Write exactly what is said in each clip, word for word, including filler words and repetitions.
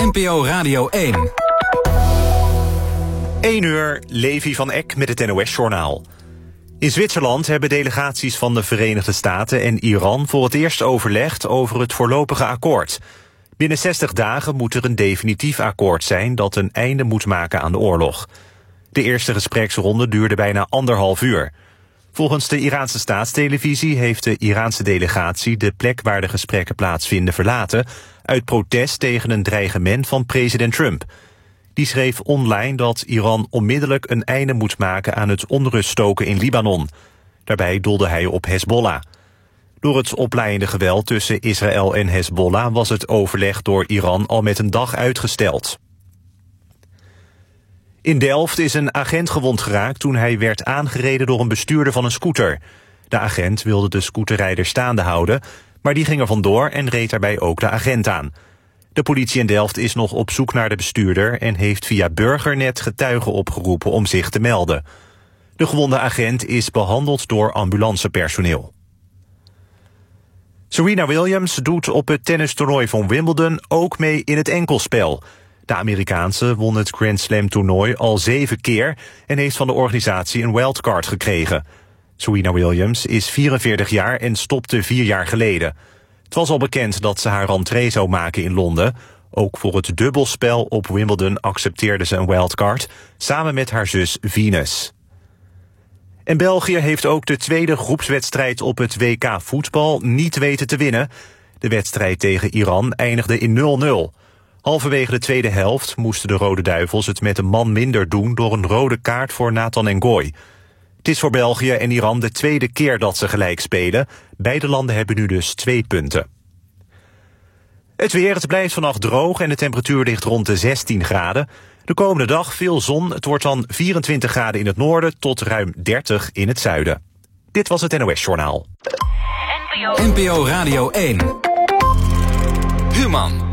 N P O Radio één. één uur, Levi van Eck met het N O S-journaal. In Zwitserland hebben delegaties van de Verenigde Staten en Iran voor het eerst overlegd over het voorlopige akkoord. Binnen zestig dagen moet er een definitief akkoord zijn dat een einde moet maken aan de oorlog. De eerste gespreksronde duurde bijna anderhalf uur. Volgens de Iraanse staatstelevisie heeft de Iraanse delegatie de plek waar de gesprekken plaatsvinden verlaten uit protest tegen een dreigement van president Trump. Die schreef online dat Iran onmiddellijk een einde moet maken aan het onruststoken in Libanon. Daarbij doelde hij op Hezbollah. Door het oplaaiende geweld tussen Israël en Hezbollah was het overleg door Iran al met een dag uitgesteld. In Delft is een agent gewond geraakt toen hij werd aangereden door een bestuurder van een scooter. De agent wilde de scooterrijder staande houden, maar die ging er vandoor en reed daarbij ook de agent aan. De politie in Delft is nog op zoek naar de bestuurder en heeft via Burgernet getuigen opgeroepen om zich te melden. De gewonde agent is behandeld door ambulancepersoneel. Serena Williams doet op het tennistoernooi van Wimbledon ook mee in het enkelspel. De Amerikaanse won het Grand Slam toernooi al zeven keer en heeft van de organisatie een wildcard gekregen. Serena Williams is vierenveertig jaar en stopte vier jaar geleden. Het was al bekend dat ze haar rentree zou maken in Londen. Ook voor het dubbelspel op Wimbledon accepteerde ze een wildcard, samen met haar zus Venus. En België heeft ook de tweede groepswedstrijd op het W K voetbal niet weten te winnen. De wedstrijd tegen Iran eindigde in nul nul. Halverwege de tweede helft moesten de Rode Duivels het met een man minder doen door een rode kaart voor Nathan Ngoy. Het is voor België en Iran de tweede keer dat ze gelijk spelen. Beide landen hebben nu dus twee punten. Het weer, het blijft vannacht droog en de temperatuur ligt rond de zestien graden. De komende dag veel zon, het wordt dan vierentwintig graden in het noorden tot ruim dertig in het zuiden. Dit was het N O S-journaal. N P O Radio één. Human.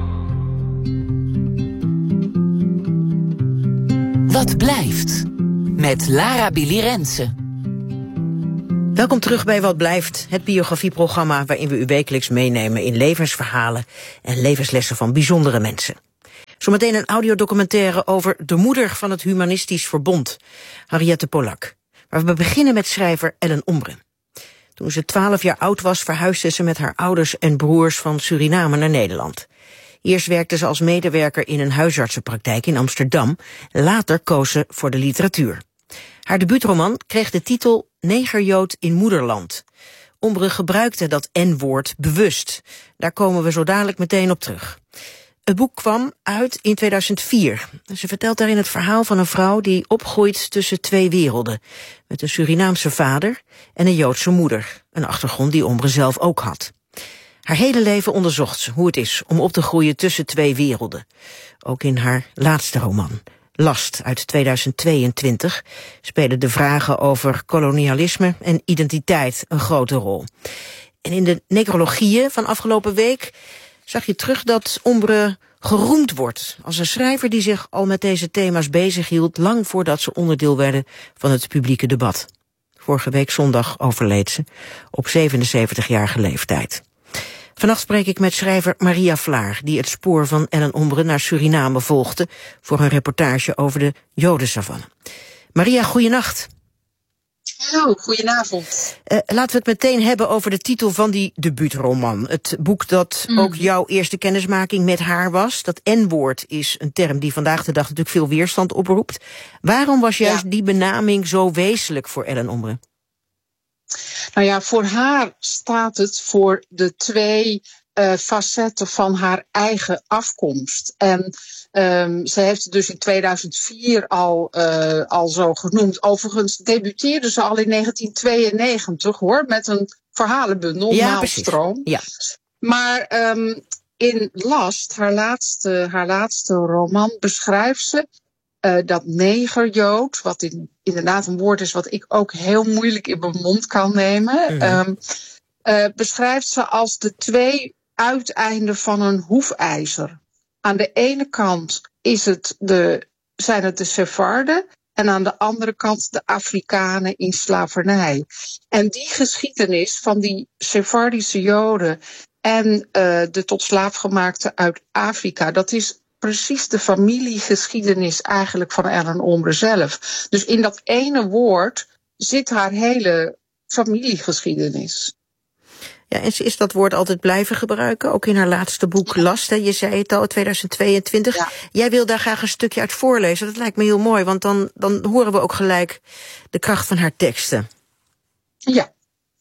Wat blijft? Met Lara Billy Rensen. Welkom terug bij Wat Blijft, het biografieprogramma waarin we u wekelijks meenemen in levensverhalen en levenslessen van bijzondere mensen. Zometeen een audiodocumentaire over de moeder van het Humanistisch Verbond, Henriette Polak. Maar we beginnen met schrijver Ellen Ombre. Toen ze twaalf jaar oud was, verhuisde ze met haar ouders en broers van Suriname naar Nederland. Eerst werkte ze als medewerker in een huisartsenpraktijk in Amsterdam. Later koos ze voor de literatuur. Haar debuutroman kreeg de titel Negerjood in Moederland. Ombre gebruikte dat N-woord bewust. Daar komen we zo dadelijk meteen op terug. Het boek kwam uit in tweeduizend vier. Ze vertelt daarin het verhaal van een vrouw die opgroeit tussen twee werelden. Met een Surinaamse vader en een Joodse moeder. Een achtergrond die Ombre zelf ook had. Haar hele leven onderzocht ze hoe het is om op te groeien tussen twee werelden. Ook in haar laatste roman, Last uit tweeduizend tweeëntwintig, spelen de vragen over kolonialisme en identiteit een grote rol. En in de necrologieën van afgelopen week zag je terug dat Ombre geroemd wordt als een schrijver die zich al met deze thema's bezighield, lang voordat ze onderdeel werden van het publieke debat. Vorige week zondag overleed ze op zevenenzeventigjarige leeftijd. Vannacht spreek ik met schrijver Maria Vlaar, die het spoor van Ellen Ombre naar Suriname volgde voor een reportage over de Jodensavanne. Maria, goeienacht. Hallo, goedenavond. Uh, laten we het meteen hebben over de titel van die debuutroman. Het boek dat mm. ook jouw eerste kennismaking met haar was. Dat N-woord is een term die vandaag de dag natuurlijk veel weerstand oproept. Waarom was juist ja. die benaming zo wezenlijk voor Ellen Ombre? Nou ja, voor haar staat het voor de twee uh, facetten van haar eigen afkomst. En um, ze heeft het dus in tweeduizend vier al, uh, al zo genoemd. Overigens debuteerde ze al in negentien tweeënnegentig hoor, met een verhalenbundel, ja, Maalstroom. Ja. Maar um, in Last, haar laatste, haar laatste roman, beschrijft ze Uh, dat negerjood, wat in, inderdaad een woord is wat ik ook heel moeilijk in mijn mond kan nemen, mm-hmm. um, uh, beschrijft ze als de twee uiteinden van een hoefijzer. Aan de ene kant is het de, zijn het de Sepharden en aan de andere kant de Afrikanen in slavernij. En die geschiedenis van die Sephardische Joden en uh, de tot slaaf gemaakte uit Afrika, dat is precies de familiegeschiedenis eigenlijk van Ellen Ombre zelf. Dus in dat ene woord zit haar hele familiegeschiedenis. Ja, en ze is dat woord altijd blijven gebruiken, ook in haar laatste boek Last. Hè? Je zei het al, tweeduizend tweeëntwintig. Ja. Jij wil daar graag een stukje uit voorlezen. Dat lijkt me heel mooi, want dan, dan horen we ook gelijk de kracht van haar teksten. Ja.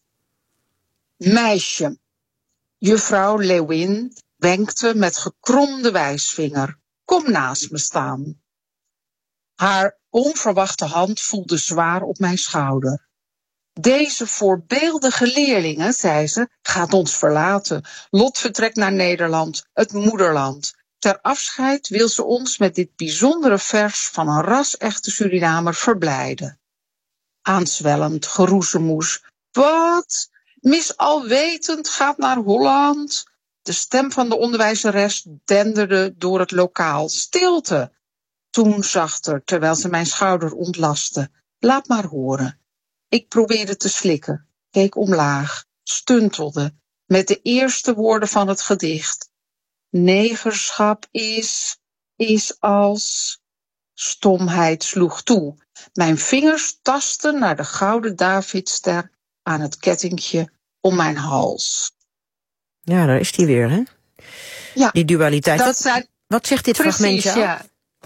Meisje. Juffrouw Lewin wenkte met gekromde wijsvinger. Kom naast me staan. Haar onverwachte hand voelde zwaar op mijn schouder. Deze voorbeeldige leerlinge, zei ze, gaat ons verlaten. Lot vertrekt naar Nederland, het moederland. Ter afscheid wil ze ons met dit bijzondere vers van een ras-echte Surinamer verblijden. Aanzwellend geroezemoes. Wat? Miss Alwetend gaat naar Holland. De stem van de onderwijzeres denderde door het lokaal. Stilte. Toen zachter, terwijl ze mijn schouder ontlastte. Laat maar horen. Ik probeerde te slikken, keek omlaag, stuntelde met de eerste woorden van het gedicht. Negerschap is, is als... Stomheid sloeg toe. Mijn vingers tasten naar de gouden Davidster aan het kettingje om mijn hals. Ja, daar is die weer, hè? Ja, die dualiteit. Wat, zijn, wat zegt dit precies, fragmentje? Ja.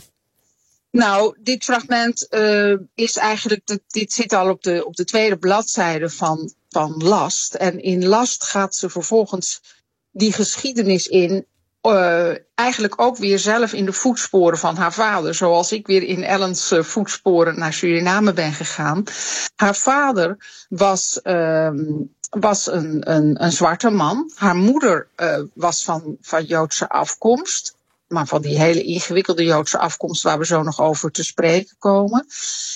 Nou, dit fragment uh, is eigenlijk, dit zit al op de, op de tweede bladzijde van, van Last. En in Last gaat ze vervolgens die geschiedenis in, uh, eigenlijk ook weer zelf in de voetsporen van haar vader. Zoals ik weer in Ellens uh, voetsporen naar Suriname ben gegaan. Haar vader was, uh, was een, een, een zwarte man. Haar moeder uh, was van, van Joodse afkomst. Maar van die hele ingewikkelde Joodse afkomst waar we zo nog over te spreken komen.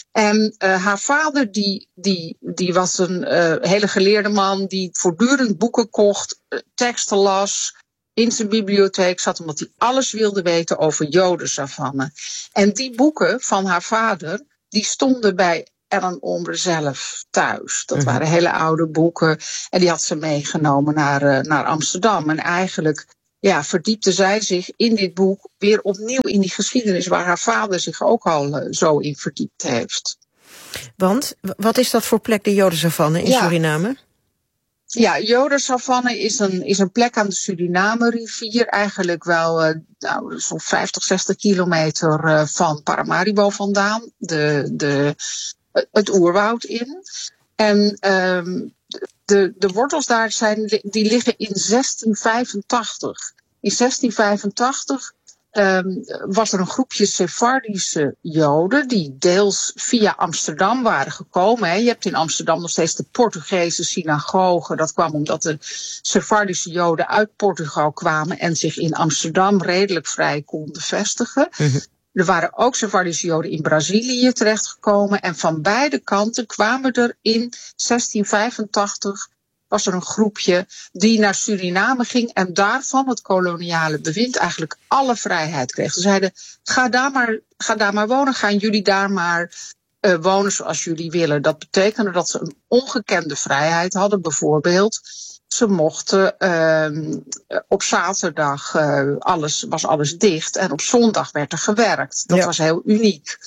En uh, haar vader die, die, die was een uh, hele geleerde man die voortdurend boeken kocht, uh, teksten las, in zijn bibliotheek zat omdat hij alles wilde weten over Jodensavanne. En die boeken van haar vader, die stonden bij Ellen Ombre zelf thuis. Dat mm-hmm. waren hele oude boeken en die had ze meegenomen naar, uh, naar Amsterdam. En eigenlijk... Ja, verdiepte zij zich in dit boek weer opnieuw in die geschiedenis waar haar vader zich ook al uh, zo in verdiept heeft. Want, wat is dat voor plek, de Jodensavanne in ja. Suriname? Ja, Jodensavanne is een, is een plek aan de Suriname-rivier, eigenlijk wel uh, nou, zo'n vijftig, zestig kilometer uh, van Paramaribo vandaan, de, de, het oerwoud in. En um, De, de wortels daar zijn, die liggen in zestien vijfentachtig. In zestien vijfentachtig um, was er een groepje Sephardische Joden die deels via Amsterdam waren gekomen. Hè. Je hebt in Amsterdam nog steeds de Portugese synagoge. Dat kwam omdat de Sephardische Joden uit Portugal kwamen en zich in Amsterdam redelijk vrij konden vestigen. Mm-hmm. Er waren ook Sephardische Joden in Brazilië terechtgekomen. En van beide kanten kwamen er in zestien vijfentachtig... was er een groepje die naar Suriname ging en daarvan het koloniale bewind eigenlijk alle vrijheid kreeg. Ze zeiden, ga daar maar, ga daar maar wonen, gaan jullie daar maar uh, wonen zoals jullie willen. Dat betekende dat ze een ongekende vrijheid hadden, bijvoorbeeld... Ze mochten uh, op zaterdag uh, alles, was alles dicht en op zondag werd er gewerkt. Dat ja. was heel uniek.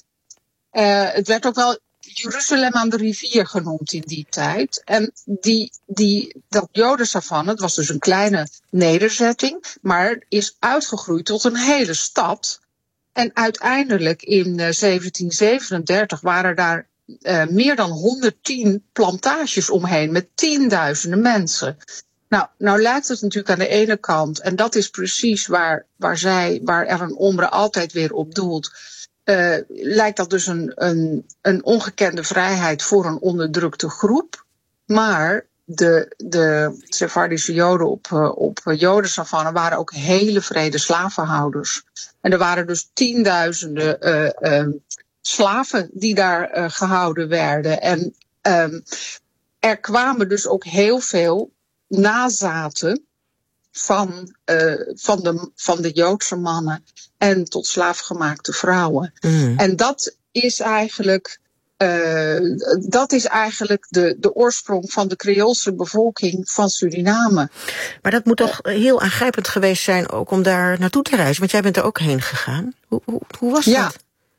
Uh, het werd ook wel Jeruzalem aan de rivier genoemd in die tijd. En die, die, dat Jodensavanne, het was dus een kleine nederzetting, maar is uitgegroeid tot een hele stad. En uiteindelijk in uh, zeventien zevenendertig waren daar Uh, meer dan honderdtien plantages omheen met tienduizenden mensen. Nou, nou lijkt het natuurlijk aan de ene kant, en dat is precies waar, waar zij, waar Ellen Ombre altijd weer op doelt, uh, lijkt dat dus een, een, een ongekende vrijheid voor een onderdrukte groep. Maar de, de Sephardische Joden op, uh, op Jodensavanne waren ook hele vrede slavenhouders. En er waren dus tienduizenden uh, uh, slaven die daar uh, gehouden werden. En um, er kwamen dus ook heel veel nazaten van, uh, van, de, van de Joodse mannen en tot slaafgemaakte vrouwen. Mm. En dat is eigenlijk Uh, dat is eigenlijk de, de oorsprong van de Creoolse bevolking van Suriname. Maar dat moet toch heel aangrijpend geweest zijn ook om daar naartoe te reizen? Want jij bent er ook heen gegaan. Hoe, hoe, hoe was ja. dat?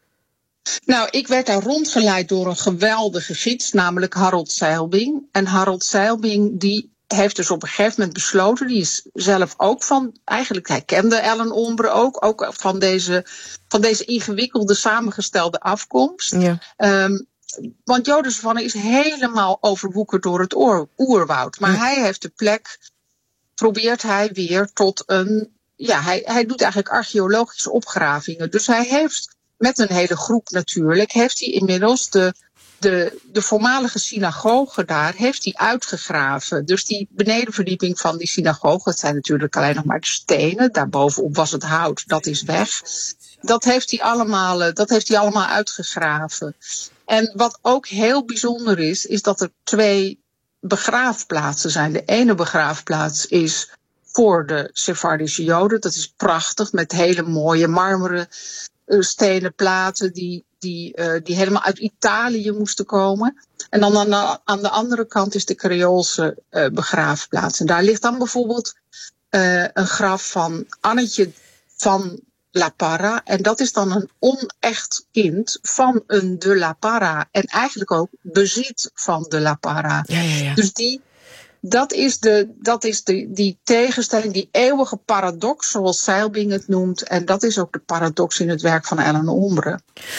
Nou, ik werd daar rondgeleid door een geweldige gids, namelijk Harold Seilbing. En Harold Seilbing die heeft dus op een gegeven moment besloten, die is zelf ook van, eigenlijk hij kende Ellen Ombre ook, ook van deze, van deze ingewikkelde samengestelde afkomst. Ja. Um, want Jodensavanne is helemaal overwoekerd door het oor, oerwoud. Maar ja. hij heeft de plek, probeert hij weer tot een, ja, hij, hij doet eigenlijk archeologische opgravingen. Dus hij heeft met een hele groep natuurlijk, heeft hij inmiddels de, de, de voormalige synagoge daar, heeft hij uitgegraven. Dus die benedenverdieping van die synagoge, het zijn natuurlijk alleen nog maar de stenen, daarbovenop was het hout, dat is weg. Dat heeft hij allemaal, dat heeft hij allemaal uitgegraven. En wat ook heel bijzonder is, is dat er twee begraafplaatsen zijn. De ene begraafplaats is voor de Sephardische Joden, dat is prachtig, met hele mooie marmeren stenen platen die, die, uh, die helemaal uit Italië moesten komen. En dan aan de, aan de andere kant is de Creoolse uh, begraafplaats. En daar ligt dan bijvoorbeeld uh, een graf van Annetje van La Parra. En dat is dan een onecht kind van een de La Parra. En eigenlijk ook bezit van de La Parra. Ja, ja, ja. Dus die... Dat is, de, dat is de, die tegenstelling, die eeuwige paradox, zoals Seilbing het noemt. En dat is ook de paradox in het werk van Ellen Ombre.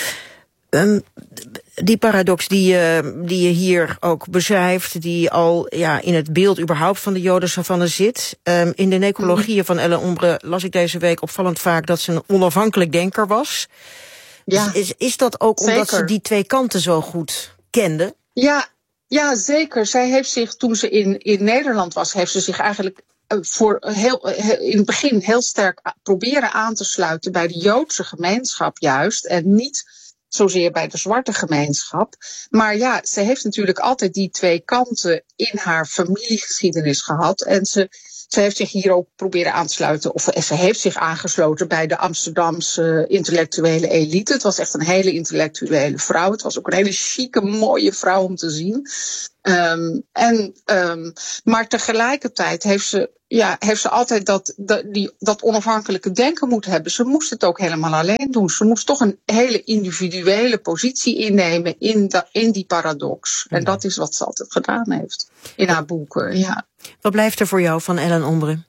Um, die paradox die, uh, die je hier ook beschrijft, die al ja, in het beeld überhaupt van de Jodensavanne zit. Um, in de necrologieën van Ellen Ombre las ik deze week opvallend vaak dat ze een onafhankelijk denker was. Ja, is, is dat ook zeker. Omdat ze die twee kanten zo goed kende? Ja. Ja, zeker. Zij heeft zich, toen ze in, in Nederland was, heeft ze zich eigenlijk voor heel, heel, in het begin heel sterk proberen aan te sluiten bij de Joodse gemeenschap juist. En niet zozeer bij de zwarte gemeenschap. Maar ja, ze heeft natuurlijk altijd die twee kanten in haar familiegeschiedenis gehad. En ze, ze heeft zich hier ook proberen aan te sluiten, of ze heeft zich aangesloten bij de Amsterdamse intellectuele elite. Het was echt een hele intellectuele vrouw. Het was ook een hele chique, mooie vrouw om te zien. Um, en, um, maar tegelijkertijd heeft ze, ja, heeft ze altijd dat, dat, die, dat onafhankelijke denken moeten hebben. Ze moest het ook helemaal alleen doen. Ze moest toch een hele individuele positie innemen in, de, in die paradox. En dat is wat ze altijd gedaan heeft in haar boeken. Ja. Wat blijft er voor jou van Ellen Ombre?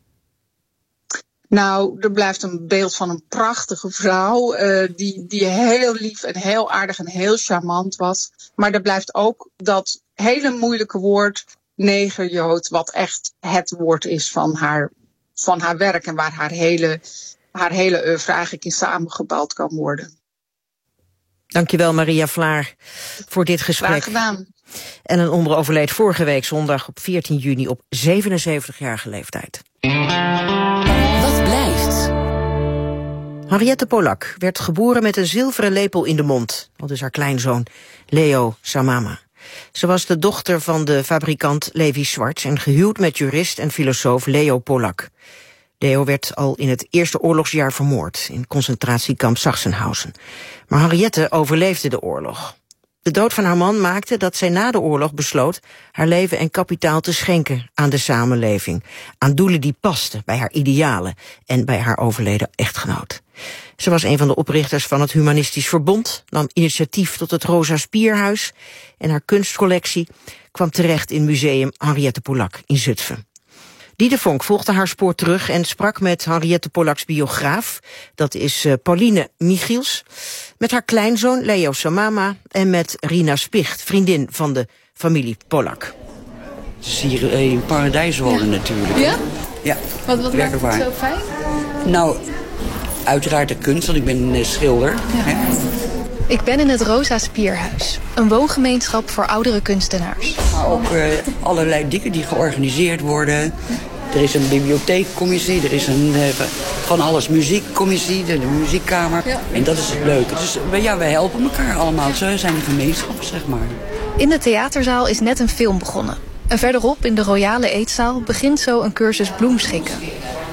Nou, er blijft een beeld van een prachtige vrouw, uh, die, die heel lief en heel aardig en heel charmant was. Maar er blijft ook dat hele moeilijke woord negerjood, wat echt het woord is van haar, van haar werk en waar haar hele, haar hele oeuvre eigenlijk in samengebouwd kan worden. Dankjewel Maria Vlaar voor dit gesprek. Graag gedaan. Ellen Ombre overleed vorige week zondag op veertien juni op zevenenzeventigjarige leeftijd. Wat blijft? Henriette Polak werd geboren met een zilveren lepel in de mond. Dat is haar kleinzoon Leo Samama. Ze was de dochter van de fabrikant Levi Schwartz en gehuwd met jurist en filosoof Leo Polak. Leo werd al in het eerste oorlogsjaar vermoord in concentratiekamp Sachsenhausen. Maar Henriette overleefde de oorlog. De dood van haar man maakte dat zij na de oorlog besloot haar leven en kapitaal te schenken aan de samenleving, aan doelen die pasten bij haar idealen en bij haar overleden echtgenoot. Ze was een van de oprichters van het Humanistisch Verbond, nam initiatief tot het Rosa Spierhuis en haar kunstcollectie kwam terecht in museum Henriette Polak in Zutphen. Diede Vonk volgde haar spoor terug en sprak met Henriette Polaks biograaf, dat is uh, Pauline Michiels, met haar kleinzoon Leo Samama en met Rina Spicht, vriendin van de familie Polak. Het is hier in paradijs wonen ja. natuurlijk. Ja? Ja. Wat, wat maakt het zo fijn? Nou, uiteraard de kunst, want ik ben een schilder. Ja. Hè? Ik ben in het Rosa Spierhuis, een woongemeenschap voor oudere kunstenaars. Maar ook uh, allerlei dingen die georganiseerd worden. Er is een bibliotheekcommissie, er is een uh, van alles muziekcommissie, de, de muziekkamer. Ja. En dat is het leuke. Dus ja, wij helpen elkaar allemaal. Zo zijn de gemeenschappen, zeg maar. In de theaterzaal is net een film begonnen. En verderop in de Royale Eetzaal begint zo een cursus bloemschikken.